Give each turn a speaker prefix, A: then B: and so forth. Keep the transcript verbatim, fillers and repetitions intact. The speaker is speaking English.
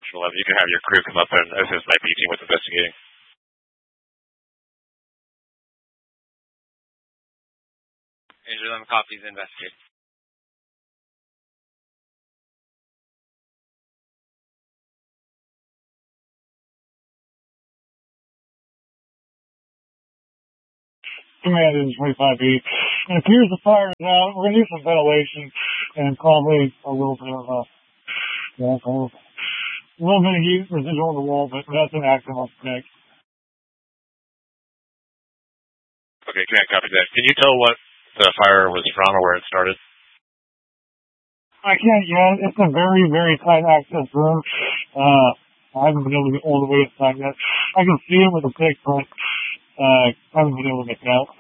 A: Central eleven. You can have your crew come up and assist my B team with investigating.
B: Angel eleven copies, investigate.
C: Command is twenty-five B. It appears the fire is out. We're going to use some ventilation and probably a little bit of a, yeah, a little, a little bit of heat residual on the wall, but that's an action on stick.
A: Okay, command, copy that. Can you tell what the fire was from or where it started?
C: I can't yet. It's a very, very tight access room. Uh, I haven't been able to get all the way inside yet. I can see it with a pick, but uh, I haven't been able to get out.